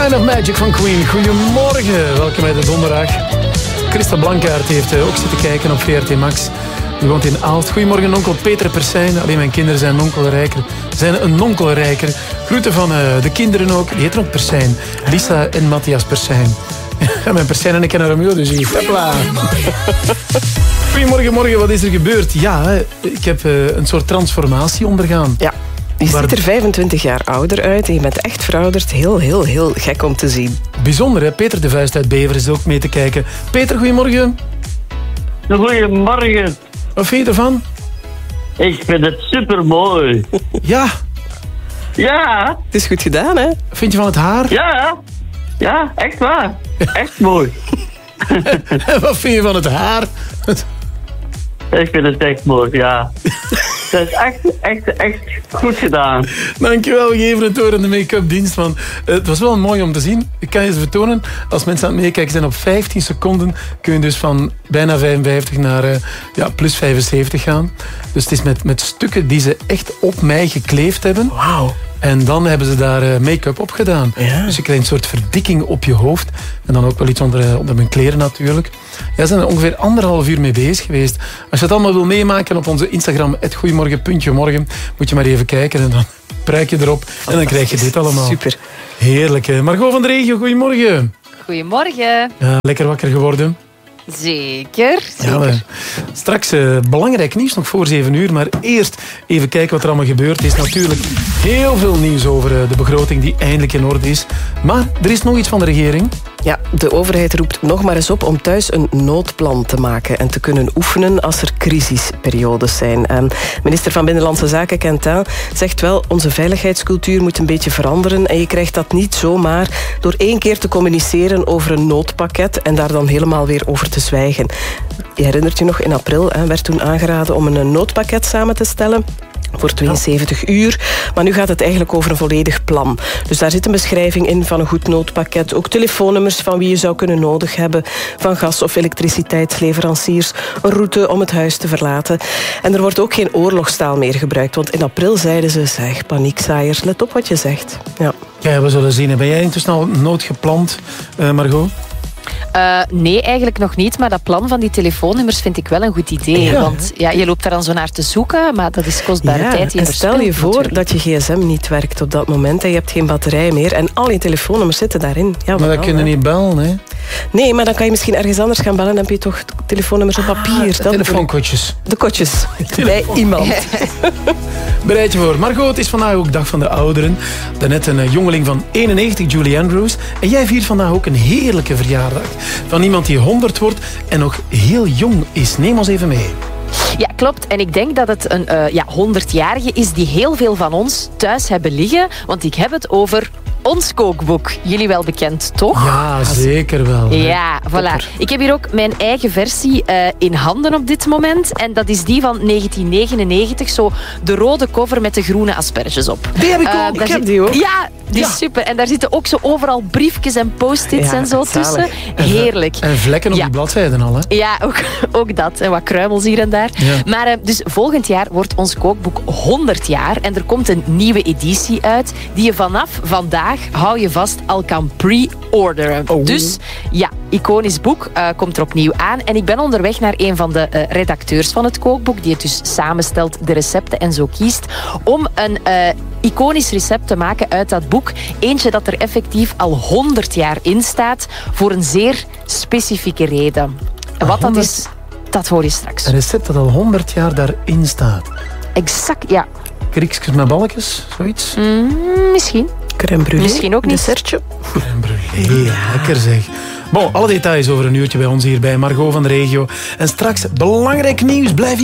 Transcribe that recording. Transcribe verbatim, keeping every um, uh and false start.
Kind of Magic van Queen. Goedemorgen, welkom bij de donderdag. Christa Blankaert heeft ook zitten kijken op V R T Max. Die woont in Aalst. Goedemorgen, onkel Peter Persijn. Alleen mijn kinderen zijn een onkelrijker. Zijn een onkelrijker. Groeten van uh, de kinderen ook. Die heten ook Persijn. Lisa en Matthias Persijn. Ja, mijn Persijn en ik kennen Romeo, dus hier. Hopla. Goedemorgen, morgen. Wat is er gebeurd? Ja, ik heb uh, een soort transformatie ondergaan. Ja. Je Waar... ziet er vijfentwintig jaar ouder uit en je bent echt verouderd. Heel, heel, heel gek om te zien. Bijzonder, hè? Peter de Vuist uit Bever is ook mee te kijken. Peter, goedemorgen. Goedemorgen. Wat vind je ervan? Ik vind het supermooi. Ja. Ja. Het is goed gedaan, hè? Vind je van het haar? Ja. Ja, echt waar. Echt mooi. Wat vind je van het haar? Ik vind het echt mooi, ja. Dat is echt, echt, echt goed gedaan. Dankjewel, geven het door in de make-up dienst. Want het was wel mooi om te zien. Ik kan je eens vertonen. Als mensen aan het meekijken zijn op vijftien seconden... kun je dus van bijna vijfenvijftig naar uh, ja, plus vijfenzeventig gaan. Dus het is met, met stukken die ze echt op mij gekleefd hebben. Wauw. En dan hebben ze daar uh, make-up op gedaan. Ja. Dus je krijgt een soort verdikking op je hoofd. En dan ook wel iets onder, uh, onder mijn kleren natuurlijk. Ja, ze zijn er ongeveer anderhalf uur mee bezig geweest. Als je het allemaal wil meemaken op onze Instagram, het goeiemorgen puntje morgen, moet je maar even kijken en dan pruik je erop. En dan krijg je dit allemaal. Super. Heerlijk, hè? Margot van de regio, goedemorgen. Goedemorgen. Ja, lekker wakker geworden. Zeker, zeker. Ja, straks uh, belangrijk nieuws nog voor zeven uur. Maar eerst even kijken wat er allemaal gebeurd is. Natuurlijk heel veel nieuws over uh, de begroting die eindelijk in orde is. Maar er is nog iets van de regering. Ja, de overheid roept nog maar eens op om thuis een noodplan te maken en te kunnen oefenen als er crisisperiodes zijn. En minister van Binnenlandse Zaken Quentin zegt wel, onze veiligheidscultuur moet een beetje veranderen en je krijgt dat niet zomaar door één keer te communiceren over een noodpakket en daar dan helemaal weer over te zwijgen. Je herinnert je nog, in april hè, werd toen aangeraden om een noodpakket samen te stellen voor tweeënzeventig uur. Maar nu gaat het eigenlijk over een volledig plan. Dus daar zit een beschrijving in van een goed noodpakket. Ook telefoonnummers van wie je zou kunnen nodig hebben. Van gas- of elektriciteitsleveranciers. Een route om het huis te verlaten. En er wordt ook geen oorlogstaal meer gebruikt. Want in april zeiden ze, zeg, paniekzaaiers, let op wat je zegt. Ja, ja we zullen zien. Ben jij intussen al noodgepland, uh, Margot? Uh, nee, eigenlijk nog niet. Maar dat plan van die telefoonnummers vind ik wel een goed idee. Ja. Want ja, je loopt daar dan zo naar te zoeken, maar dat is kostbare ja, tijd die je en stel je voor natuurlijk. dat je gsm niet werkt op dat moment en je hebt geen batterij meer en al je telefoonnummers zitten daarin. Ja, maar dat kun je niet bellen, hè? Nee, maar dan kan je misschien ergens anders gaan bellen en dan heb je toch telefoonnummers op papier. Ah, telefoonkotjes. De kotjes. Bij iemand. Bereid je voor. Margot, het is vandaag ook dag van de ouderen. Daarnet een uh, jongeling van eenennegentig, Julie Andrews. En jij viert vandaag ook een heerlijke verjaardag. Van iemand die honderd wordt en nog heel jong is. Neem ons even mee. Ja, klopt. En ik denk dat het een uh, ja, honderdjarige is die heel veel van ons thuis hebben liggen. Want ik heb het over ons kookboek. Jullie wel bekend, toch? Ja, zeker wel. Hè. Ja, voilà. Ik heb hier ook mijn eigen versie uh, in handen op dit moment. En dat is die van negentien negenennegentig. Zo de rode cover met de groene asperges op. Die heb ik ook. Uh, ik heb zit... die ook. Ja, die is ja. super. En daar zitten ook zo overal briefjes en post-its ja, en zo zalig. tussen. Heerlijk. En vlekken op ja. die bladzijden al, hè? Ja, ook, ook dat. En wat kruimels hier en daar. Ja. Maar uh, dus volgend jaar wordt ons kookboek honderd jaar. En er komt een nieuwe editie uit. Die je vanaf vandaag, hou je vast, al kan pre-orderen. Oh. Dus ja, iconisch boek uh, komt er opnieuw aan. En ik ben onderweg naar een van de uh, redacteurs van het kookboek. Die het dus samenstelt, de recepten en zo kiest. Om een uh, iconisch recept te maken uit dat boek. Eentje dat er effectief al honderd jaar in staat. Voor een zeer specifieke reden. En wat dat is, dat hoor je straks. Een recept dat al honderd jaar daarin staat. Exact, ja. Kriekjes met balkjes, zoiets? Mm, misschien. Crème brûlée. Misschien ook niet. Dessertje. Crème brûlée, ja. Lekker zeg. Bon, alle details over een uurtje bij ons hier bij Margot van de regio. En straks belangrijk nieuws. Blijf hier.